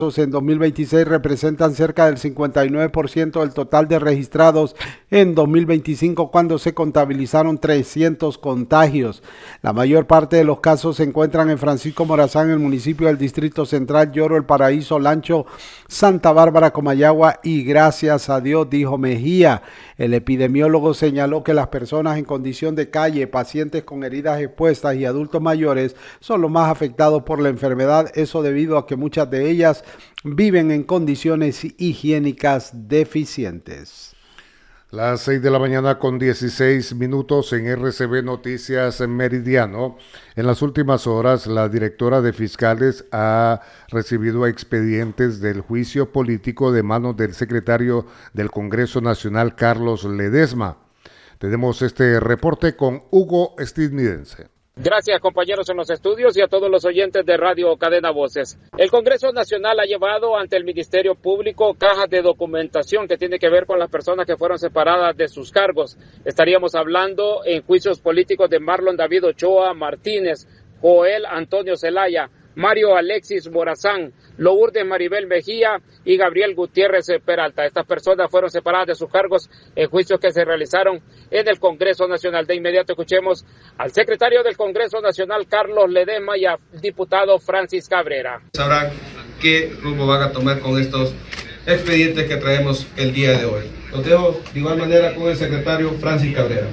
en 2026 representan cerca del 59% del total de registrados en 2025, cuando se contabilizaron 300 contagios. La mayor parte de los casos se encuentran en Francisco Morazán, el municipio del Distrito Central, Lloro, El Paraíso, Lancho, Santa Bárbara, Comayagua y gracias a Dios, dijo Mejía. El epidemiólogo señaló que las personas en condición de calle, pacientes con heridas expuestas y adultos mayores son los más afectados por la enfermedad, eso debido a que muchas de ellas viven en condiciones higiénicas deficientes. Las 6 de la mañana con 16 minutos en RCB Noticias Meridiano. En las últimas horas, la directora de Fiscales ha recibido expedientes del juicio político de manos del secretario del Congreso Nacional, Carlos Ledesma. Tenemos este reporte con Hugo Estidounidense. Gracias, compañeros en los estudios y a todos los oyentes de Radio Cadena Voces. El Congreso Nacional ha llevado ante el Ministerio Público cajas de documentación que tiene que ver con las personas que fueron separadas de sus cargos. Estaríamos hablando en juicios políticos de Marlon David Ochoa Martínez, Joel Antonio Zelaya, Mario Alexis Morazán, Lourdes Maribel Mejía y Gabriel Gutiérrez Peralta. Estas personas fueron separadas de sus cargos en juicios que se realizaron en el Congreso Nacional. De inmediato escuchemos al secretario del Congreso Nacional, Carlos Ledesma, y al diputado Francis Cabrera. Sabrán qué rumbo van a tomar con estos expedientes que traemos el día de hoy. Los dejo de igual manera con el secretario Francis Cabrera.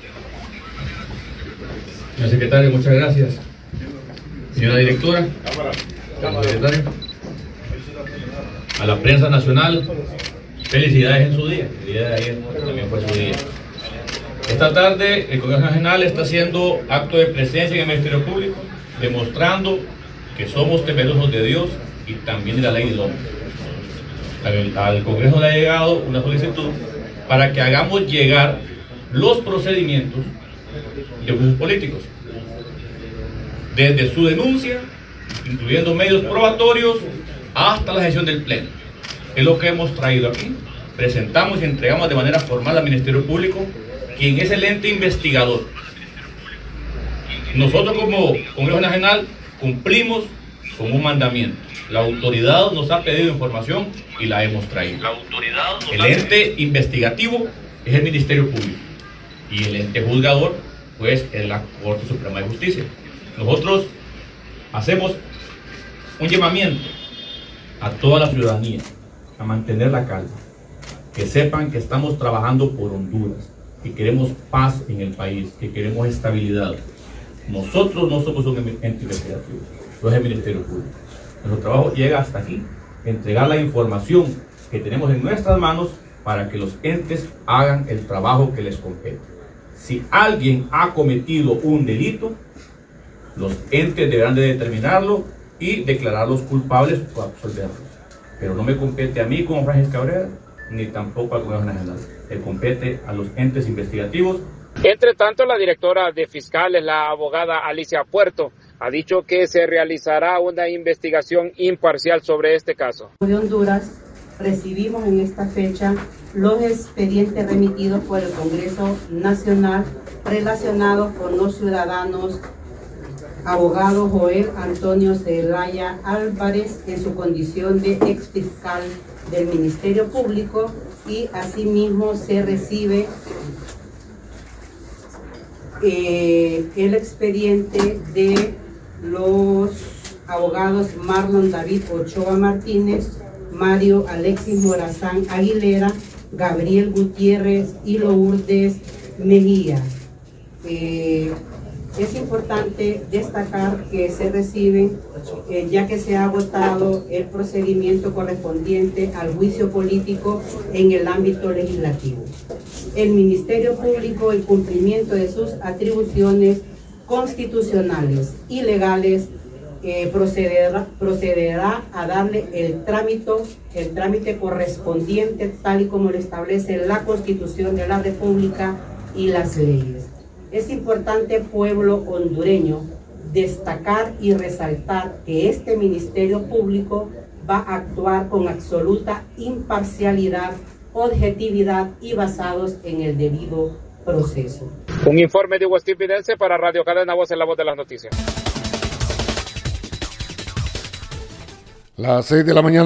Señor secretario, muchas gracias. Señora directora, señor secretario, a la prensa nacional, felicidades en su día. El día de ayer también fue su día. Esta tarde el Congreso Nacional está haciendo acto de presencia en el Ministerio Público, demostrando que somos temerosos de Dios y también de la ley del hombre. Al Congreso le ha llegado una solicitud para que hagamos llegar los procedimientos de juicios políticos, desde su denuncia, incluyendo medios probatorios, hasta la gestión del Pleno. Es lo que hemos traído aquí. Presentamos y entregamos de manera formal al Ministerio Público, quien es el ente investigador. Nosotros como Congreso Nacional cumplimos con un mandamiento. La autoridad nos ha pedido información y la hemos traído. El ente investigativo es el Ministerio Público y el ente juzgador pues es la Corte Suprema de Justicia. Nosotros hacemos un llamamiento a toda la ciudadanía a mantener la calma, que sepan que estamos trabajando por Honduras, que queremos paz en el país, que queremos estabilidad. Nosotros no somos un ente investigativo, no es el Ministerio Público. Nuestro trabajo llega hasta aquí, entregar la información que tenemos en nuestras manos para que los entes hagan el trabajo que les compete. Si alguien ha cometido un delito, los entes deberán de determinarlo y declararlos culpables o absolverlos. Pero no me compete a mí como Francis Cabrera, ni tampoco al Congreso Nacional. Le compete a los entes investigativos. Entre tanto, la directora de Fiscales, la abogada Alicia Puerto, ha dicho que se realizará una investigación imparcial sobre este caso. De Honduras recibimos en esta fecha los expedientes remitidos por el Congreso Nacional relacionados con los ciudadanos abogado Joel Antonio Zelaya Álvarez en su condición de ex fiscal del Ministerio Público, y asimismo se recibe el expediente de los abogados Marlon David Ochoa Martínez, Mario Alexis Morazán Aguilera, Gabriel Gutiérrez y Lourdes Mejía. Es importante destacar que se reciben, ya que se ha agotado el procedimiento correspondiente al juicio político en el ámbito legislativo. El Ministerio Público, en cumplimiento de sus atribuciones constitucionales y legales, procederá a darle el trámite correspondiente tal y como lo establece la Constitución de la República y las leyes. Es importante, pueblo hondureño, destacar y resaltar que este Ministerio Público va a actuar con absoluta imparcialidad, objetividad y basados en el debido proceso. Un informe de Hugo Estidounidense para Radio Cadena Voz, en la voz de las noticias. Las 6 de la mañana.